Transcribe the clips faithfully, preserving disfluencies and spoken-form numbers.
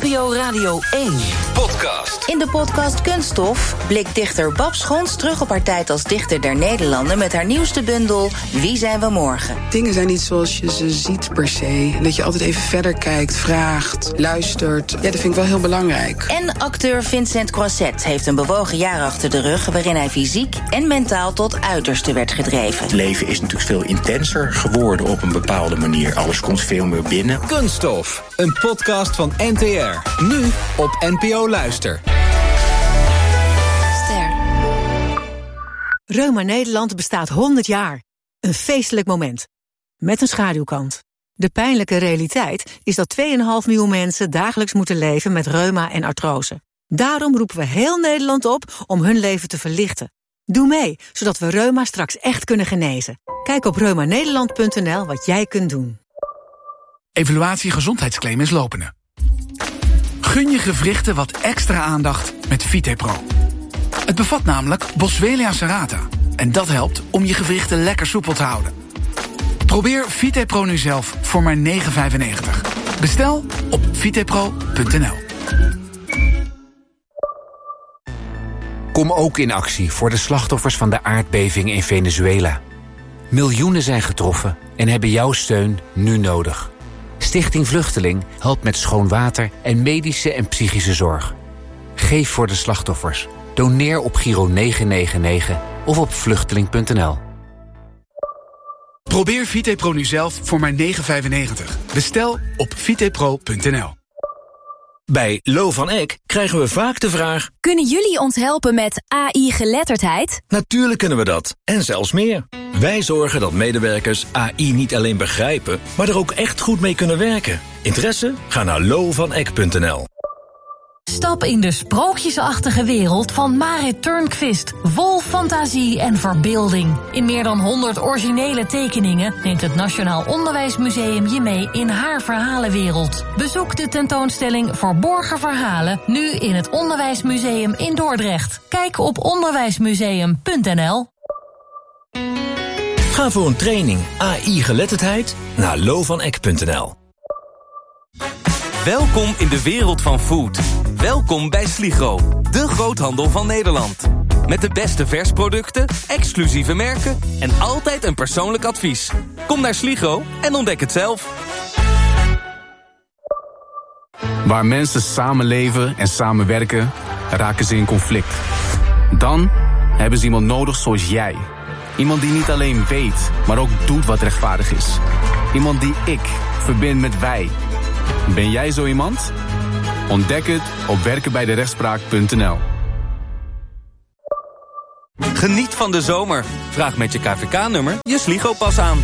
O Radio één podcast. In de podcast Kunststof blikt dichter Bab Schons terug op haar tijd als dichter der Nederlanden met haar nieuwste bundel Wie zijn we morgen? Dingen zijn niet zoals je ze ziet per se. Dat je altijd even verder kijkt, vraagt, luistert. Ja, dat vind ik wel heel belangrijk. En acteur Vincent Croisset heeft een bewogen jaar achter de rug waarin hij fysiek en mentaal tot uiterste werd gedreven. Het leven is natuurlijk veel intenser geworden op een bepaalde manier. Alles komt veel meer binnen. Kunststof, een podcast van N T R. Nu op N P O Luister. Ster. Reuma Nederland bestaat honderd jaar. Een feestelijk moment. Met een schaduwkant. De pijnlijke realiteit is dat twee komma vijf miljoen mensen dagelijks moeten leven met reuma en artrose. Daarom roepen we heel Nederland op om hun leven te verlichten. Doe mee, zodat we reuma straks echt kunnen genezen. Kijk op reuma nederland punt n l wat jij kunt doen. Evaluatie gezondheidsclaim is lopende. Gun je gewrichten wat extra aandacht met VitePro. Het bevat namelijk Boswellia serrata. En dat helpt om je gewrichten lekker soepel te houden. Probeer VitePro nu zelf voor maar negen vijfennegentig. Bestel op vitepro punt n l. Kom ook in actie voor de slachtoffers van de aardbeving in Venezuela. Miljoenen zijn getroffen en hebben jouw steun nu nodig. Stichting Vluchteling helpt met schoon water en medische en psychische zorg. Geef voor de slachtoffers. Doneer op Giro negen negen negen of op vluchteling punt n l. Probeer VitePro nu zelf voor maar negen vijfennegentig. Bestel op vitepro punt n l. Bij Lo van Eck krijgen we vaak de vraag: kunnen jullie ons helpen met A I-geletterdheid? Natuurlijk kunnen we dat, en zelfs meer. Wij zorgen dat medewerkers A I niet alleen begrijpen, maar er ook echt goed mee kunnen werken. Interesse? Ga naar lo van eck punt n l. Stap in de sprookjesachtige wereld van Marit Turnquist. Vol fantasie en verbeelding. In meer dan honderd originele tekeningen neemt het Nationaal Onderwijsmuseum je mee in haar verhalenwereld. Bezoek de tentoonstelling Verborgen Verhalen nu in het Onderwijsmuseum in Dordrecht. Kijk op onderwijsmuseum punt n l. Ga voor een training A I-geletterdheid naar lo van eck punt n l. Welkom in de wereld van food. Welkom bij Sligro, de groothandel van Nederland. Met de beste versproducten, exclusieve merken en altijd een persoonlijk advies. Kom naar Sligro en ontdek het zelf. Waar mensen samenleven en samenwerken, raken ze in conflict. Dan hebben ze iemand nodig zoals jij. Iemand die niet alleen weet, maar ook doet wat rechtvaardig is. Iemand die ik verbind met wij. Ben jij zo iemand? Ontdek het op werken bij de rechtspraak punt n l. Geniet van de zomer. Vraag met je K V K-nummer je Sligo-pas aan.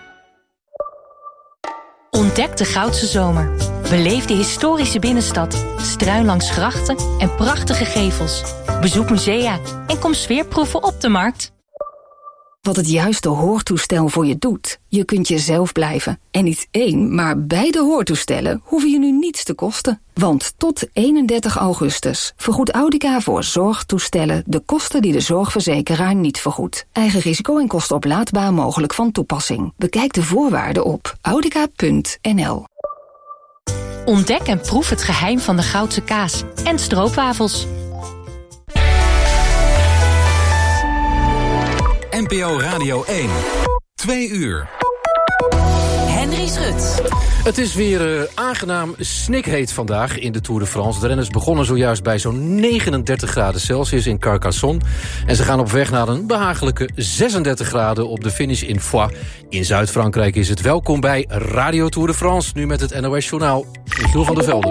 Ontdek de Goudse zomer. Beleef de historische binnenstad, struin langs grachten en prachtige gevels. Bezoek musea en kom sfeerproeven op de markt. Wat het juiste hoortoestel voor je doet. Je kunt jezelf blijven. En niet één, maar beide hoortoestellen hoeven je nu niets te kosten. Want tot eenendertig augustus vergoedt Audica voor zorgtoestellen de kosten die de zorgverzekeraar niet vergoedt. Eigen risico en kosten oplaadbaar mogelijk van toepassing. Bekijk de voorwaarden op audica punt n l. Ontdek en proef het geheim van de Goudse kaas en stroopwafels. N P O Radio één. Twee uur. Henry Schut. Het is weer uh, aangenaam snikheet vandaag in de Tour de France. De renners begonnen zojuist bij zo'n negenendertig graden Celsius in Carcassonne. En ze gaan op weg naar een behagelijke zesendertig graden op de finish in Foix. In Zuid-Frankrijk is het. Welkom bij Radio Tour de France. Nu met het N O S-journaal. Michiel van der Velde.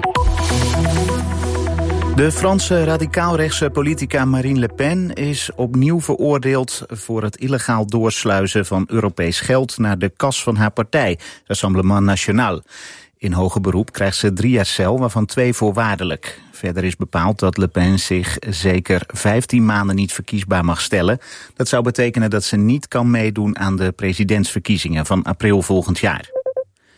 De Franse radicaal-rechtse politica Marine Le Pen is opnieuw veroordeeld voor het illegaal doorsluizen van Europees geld naar de kas van haar partij, Rassemblement National. In hoger beroep krijgt ze drie jaar cel, waarvan twee voorwaardelijk. Verder is bepaald dat Le Pen zich zeker vijftien maanden niet verkiesbaar mag stellen. Dat zou betekenen dat ze niet kan meedoen aan de presidentsverkiezingen van april volgend jaar.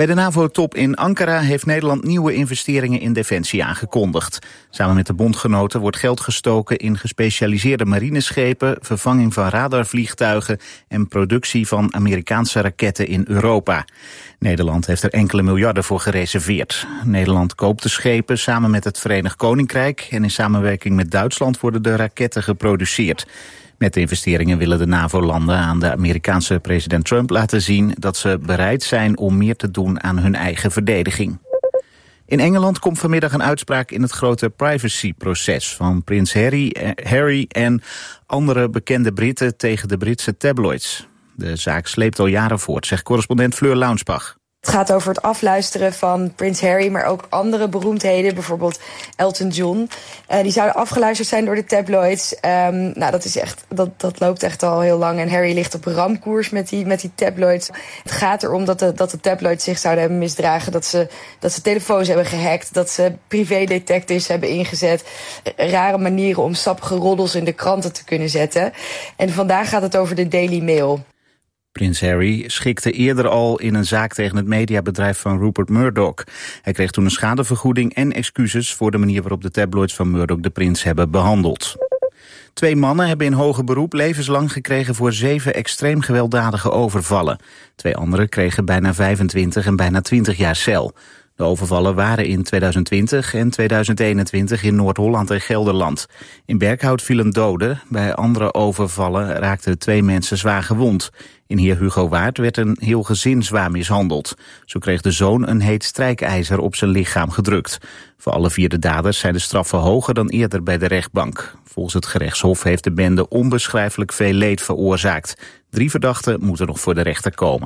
Bij de NAVO-top in Ankara heeft Nederland nieuwe investeringen in defensie aangekondigd. Samen met de bondgenoten wordt geld gestoken in gespecialiseerde marineschepen, vervanging van radarvliegtuigen en productie van Amerikaanse raketten in Europa. Nederland heeft er enkele miljarden voor gereserveerd. Nederland koopt de schepen samen met het Verenigd Koninkrijk en in samenwerking met Duitsland worden de raketten geproduceerd. Met de investeringen willen de NAVO-landen aan de Amerikaanse president Trump laten zien dat ze bereid zijn om meer te doen aan hun eigen verdediging. In Engeland komt vanmiddag een uitspraak in het grote privacyproces van prins Harry, Harry en andere bekende Britten tegen de Britse tabloids. De zaak sleept al jaren voort, zegt correspondent Fleur Launsbach. Het gaat over het afluisteren van prins Harry, maar ook andere beroemdheden, bijvoorbeeld Elton John. Uh, die zouden afgeluisterd zijn door de tabloids. Um, nou, dat is echt, dat, dat loopt echt al heel lang. En Harry ligt op ramkoers met die, met die tabloids. Het gaat erom dat de, dat de tabloids zich zouden hebben misdragen. Dat ze, dat ze telefoons hebben gehackt. Dat ze privédetectives hebben ingezet. Rare manieren om sappige roddels in de kranten te kunnen zetten. En vandaag gaat het over de Daily Mail. Prins Harry schikte eerder al in een zaak tegen het mediabedrijf van Rupert Murdoch. Hij kreeg toen een schadevergoeding en excuses voor de manier waarop de tabloids van Murdoch de prins hebben behandeld. Twee mannen hebben in hoger beroep levenslang gekregen voor zeven extreem gewelddadige overvallen. Twee anderen kregen bijna vijfentwintig en bijna twintig jaar cel. De overvallen waren in tweeduizend twintig en tweeduizend eenentwintig in Noord-Holland en Gelderland. In Berkhout vielen doden, bij andere overvallen raakten twee mensen zwaar gewond. In Heer Hugo Waard werd een heel gezin zwaar mishandeld. Zo kreeg de zoon een heet strijkijzer op zijn lichaam gedrukt. Voor alle vier de daders zijn de straffen hoger dan eerder bij de rechtbank. Volgens het gerechtshof heeft de bende onbeschrijfelijk veel leed veroorzaakt. Drie verdachten moeten nog voor de rechter komen.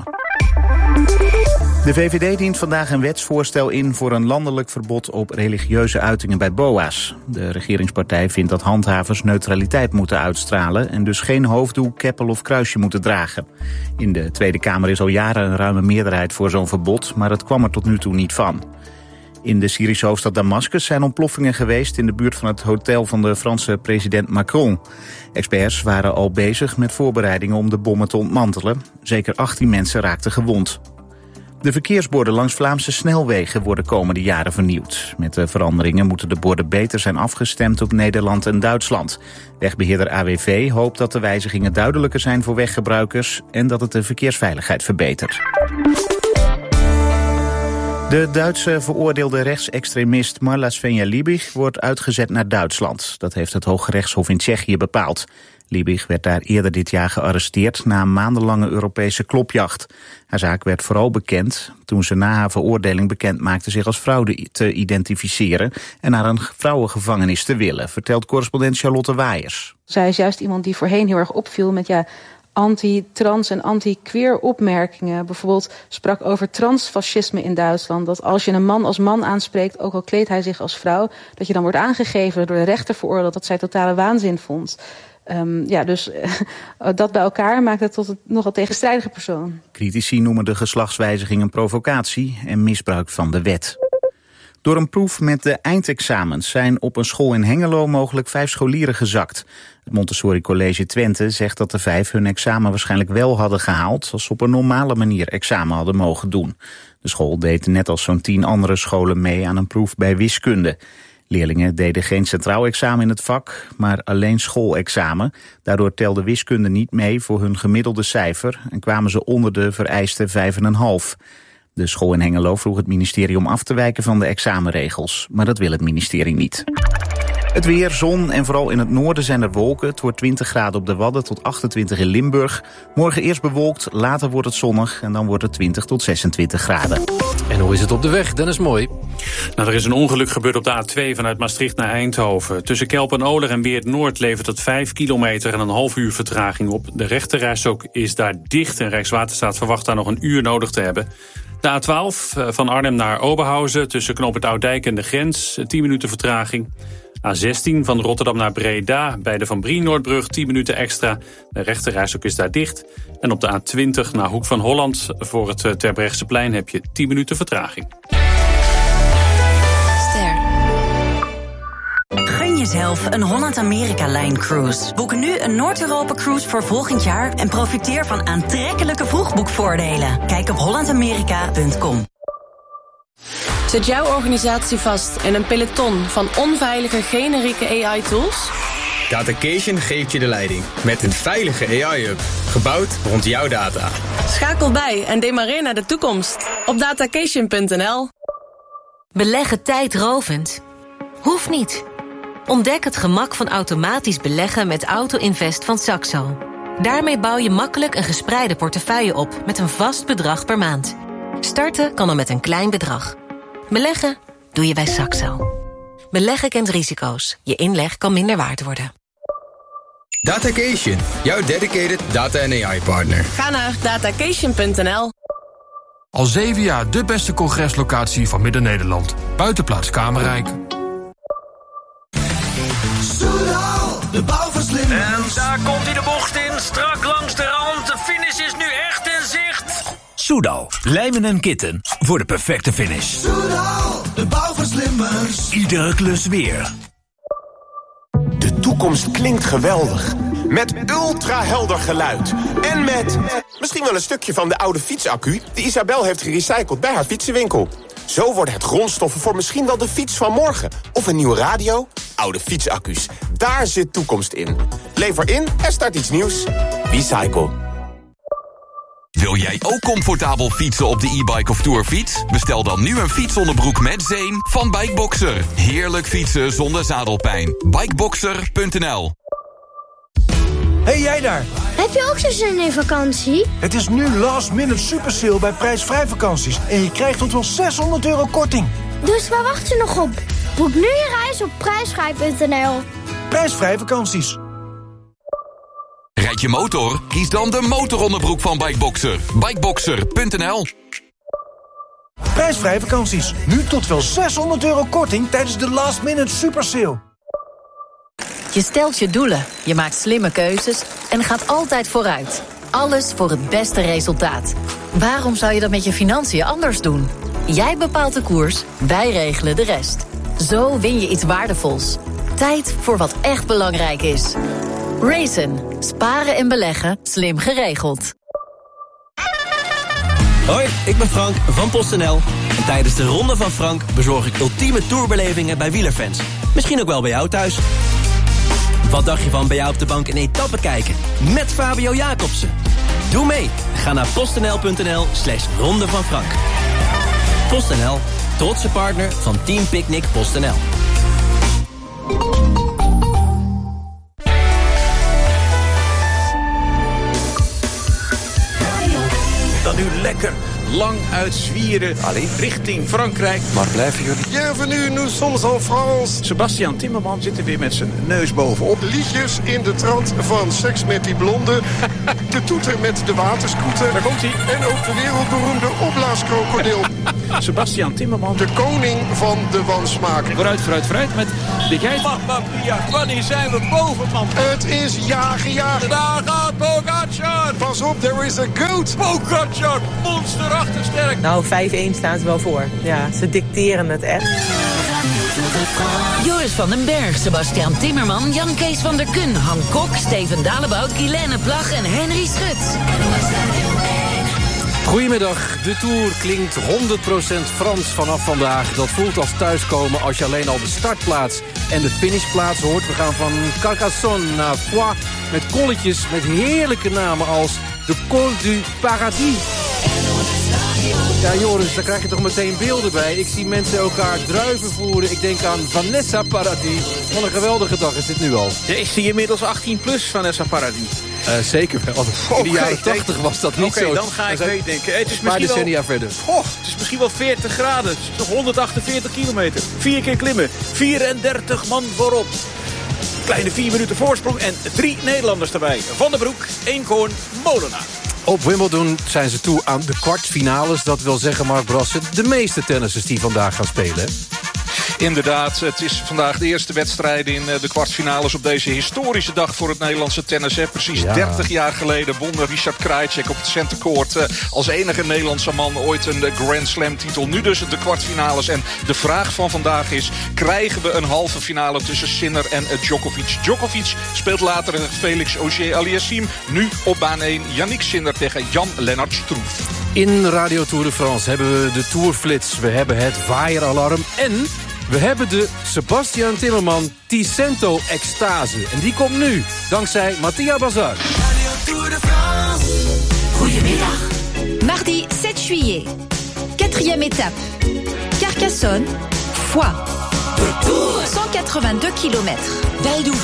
De V V D dient vandaag een wetsvoorstel in voor een landelijk verbod op religieuze uitingen bij B O A's. De regeringspartij vindt dat handhavers neutraliteit moeten uitstralen en dus geen hoofddoek, keppel of kruisje moeten dragen. In de Tweede Kamer is al jaren een ruime meerderheid voor zo'n verbod, maar het kwam er tot nu toe niet van. In de Syrische hoofdstad Damascus zijn ontploffingen geweest in de buurt van het hotel van de Franse president Macron. Experts waren al bezig met voorbereidingen om de bommen te ontmantelen. Zeker achttien mensen raakten gewond. De verkeersborden langs Vlaamse snelwegen worden komende jaren vernieuwd. Met de veranderingen moeten de borden beter zijn afgestemd op Nederland en Duitsland. Wegbeheerder A W V hoopt dat de wijzigingen duidelijker zijn voor weggebruikers en dat het de verkeersveiligheid verbetert. De Duitse veroordeelde rechtsextremist Marla Svenja-Liebig wordt uitgezet naar Duitsland. Dat heeft het Hooggerechtshof in Tsjechië bepaald. Liebig werd daar eerder dit jaar gearresteerd na een maandenlange Europese klopjacht. Haar zaak werd vooral bekend toen ze na haar veroordeling bekend maakte zich als vrouw te identificeren en naar een vrouwengevangenis te willen, vertelt correspondent Charlotte Waaiers. Zij is juist iemand die voorheen heel erg opviel met ja, anti-trans en anti-queer opmerkingen. Bijvoorbeeld sprak over transfascisme in Duitsland. Dat als je een man als man aanspreekt, ook al kleedt hij zich als vrouw, dat je dan wordt aangegeven door de rechter veroordeeld dat zij totale waanzin vond. Um, ja, dus uh, dat bij elkaar maakt het tot een nogal tegenstrijdige persoon. Critici noemen de geslachtswijziging een provocatie en misbruik van de wet. Door een proef met de eindexamens zijn op een school in Hengelo mogelijk vijf scholieren gezakt. Het Montessori College Twente zegt dat de vijf hun examen waarschijnlijk wel hadden gehaald als ze op een normale manier examen hadden mogen doen. De school deed net als zo'n tien andere scholen mee aan een proef bij wiskunde. Leerlingen deden geen centraal examen in het vak, maar alleen schoolexamen. Daardoor telde wiskunde niet mee voor hun gemiddelde cijfer en kwamen ze onder de vereiste vijf komma vijf. De school in Hengelo vroeg het ministerie om af te wijken van de examenregels, maar dat wil het ministerie niet. Het weer, zon en vooral in het noorden zijn er wolken. Het wordt twintig graden op de Wadden tot achtentwintig in Limburg. Morgen eerst bewolkt, later wordt het zonnig en dan wordt het twintig tot zesentwintig graden. En hoe is het op de weg, Dennis Mooi? Nou, er is een ongeluk gebeurd op de A twee vanuit Maastricht naar Eindhoven. Tussen Kelpen-Oler en Weert-Noord levert het vijf kilometer en een half uur vertraging op. De rechterrijstrook is daar dicht en Rijkswaterstaat verwacht daar nog een uur nodig te hebben. De A twaalf van Arnhem naar Oberhausen tussen Knoop het Oudijk en de grens, tien minuten vertraging. A zestien van Rotterdam naar Breda bij de Van Brienoordbrug tien minuten extra. De rechterrijstrook is daar dicht. En op de A twintig naar Hoek van Holland voor het Terbrechtseplein heb je tien minuten vertraging. Ster. Gun jezelf een Holland-Amerika-Line-cruise. Boek nu een Noord-Europa-cruise voor volgend jaar en profiteer van aantrekkelijke vroegboekvoordelen. Kijk op holland amerika punt com. Zit jouw organisatie vast in een peloton van onveilige generieke A I-tools? Datacation geeft je de leiding met een veilige A I-hub, gebouwd rond jouw data. Schakel bij en demareer naar de toekomst op datacation punt n l. Beleggen tijdrovend? Hoeft niet. Ontdek het gemak van automatisch beleggen met Auto-Invest van Saxo. Daarmee bouw je makkelijk een gespreide portefeuille op met een vast bedrag per maand. Starten kan al met een klein bedrag. Beleggen doe je bij Saxo. Beleggen kent risico's. Je inleg kan minder waard worden. Datacation, jouw dedicated data- en A I-partner. Ga naar datacation punt n l. Al zeven jaar de beste congreslocatie van Midden-Nederland. Buitenplaats Kamerrijk. Soudal, de bouwverslimmers. En daar komt hij de bocht in, strak langs de rand. De finish is nu echt in zicht. Soudal, lijmen en kitten voor de perfecte finish. Soudal, de bouwverslimmers. Iedere klus weer. De toekomst klinkt geweldig. Met ultrahelder geluid. En met misschien wel een stukje van de oude fietsaccu die Isabel heeft gerecycled bij haar fietsenwinkel. Zo worden het grondstoffen voor misschien wel de fiets van morgen. Of een nieuwe radio. Oude fietsaccu's. Daar zit toekomst in. Lever in en start iets nieuws. Recycle. Wil jij ook comfortabel fietsen op de e-bike of tourfiets? Bestel dan nu een fietsonderbroek met zeem van Bikeboxer. Heerlijk fietsen zonder zadelpijn. Bikeboxer punt n l. Hey jij daar! Heb je ook zo'n zin in vakantie? Het is nu last minute super sale bij prijsvrij vakanties. En je krijgt tot wel zeshonderd euro korting. Dus waar wacht je nog op? Boek nu je reis op prijsvrij punt n l. Prijsvrij vakanties. Rijd je motor? Kies dan de motoronderbroek van Bikeboxer. Bikeboxer punt n l. Prijsvrij vakanties. Nu tot wel zeshonderd euro korting tijdens de last minute super sale. Je stelt je doelen, je maakt slimme keuzes en gaat altijd vooruit. Alles voor het beste resultaat. Waarom zou je dat met je financiën anders doen? Jij bepaalt de koers, wij regelen de rest. Zo win je iets waardevols. Tijd voor wat echt belangrijk is. Raisin. Sparen en beleggen, slim geregeld. Hoi, ik ben Frank van PostNL. En tijdens de Ronde van Frank bezorg ik ultieme tourbelevingen bij wielerfans. Misschien ook wel bij jou thuis. Wat dacht je van bij jou op de bank een etappe kijken? Met Fabio Jacobsen. Doe mee. Ga naar postnl punt n l slash Ronde van Frank. PostNL, trotse partner van Team Picnic PostNL. Dan nu lekker lang uitzwieren richting Frankrijk. Maar blijven jullie? Bienvenue, nous sommes en France. Sebastian Timmerman zit er weer met zijn neus bovenop. Liedjes in de trant van Seks met die blonde. De toeter met de waterscooter. Daar komt hij. En ook de wereldberoemde opblaaskrokodil. Sebastian Timmerman. De koning van de wansmaak. Vooruit, vooruit, vooruit met de geit. Mamma mia, wanneer zijn we boven, man? Het is jagen, jagen. Daar gaat Pogacar. Pas op, there is a goat. Pogacar, monsterachtig sterk. Nou, vijf-één staan ze wel voor. Ja, ze dicteren het echt. Joris van den Berg, Sebastian Timmerman, Jan Kees van der Kun, Han Kok, Steven Dalebout, Guilaine Plag en Henry Schut. Goedemiddag, de Tour klinkt honderd procent Frans vanaf vandaag. Dat voelt als thuiskomen als je alleen al de startplaats en de finishplaats hoort. We gaan van Carcassonne naar Foix met kolletjes met heerlijke namen als de Col du Paradis. Ja, Joris, daar krijg je toch meteen beelden bij. Ik zie mensen elkaar druiven voeren. Ik denk aan Vanessa Paradis. Wat een geweldige dag is dit nu al. Ja, is die inmiddels achttien plus, Vanessa Paradis? Uh, zeker wel. In de jaren tachtig was dat niet okay, zo. Oké, dan ga ik meedenken. Het is een paar decennia wel, verder. Oh, het is misschien wel veertig graden. Het is nog honderdachtenveertig kilometer. Vier keer klimmen. vierendertig man voorop. Kleine vier minuten voorsprong en drie Nederlanders erbij. Van der Broek, Eenhoorn, Molenaar. Op Wimbledon zijn ze toe aan de kwartfinales. Dat wil zeggen, Mark Brasser, de meeste tennissers die vandaag gaan spelen. Inderdaad, het is vandaag de eerste wedstrijd in de kwartfinales op deze historische dag voor het Nederlandse tennis. Hè. Precies ja. dertig jaar geleden won Richard Krajicek op het centercourt uh, als enige Nederlandse man ooit een Grand Slam titel. Nu dus de kwartfinales. En de vraag van vandaag is, krijgen we een halve finale tussen Sinner en uh, Djokovic? Djokovic speelt later tegen Felix Auger-Aliassime. Nu op baan één Yannick Sinner tegen Jan-Lennart Struff. In Radio Tour de France hebben we de Tourflits, we hebben het waaieralarm en we hebben de Sebastian Timmerman Ticento Extase. En die komt nu, dankzij Mattia Bazar. Radio Tour de France. Goedemiddag. Mardi sept juillet. Quatrième étape. Carcassonne, Foix. cent quatre-vingt-deux kilomètres. Val d'Ouvre.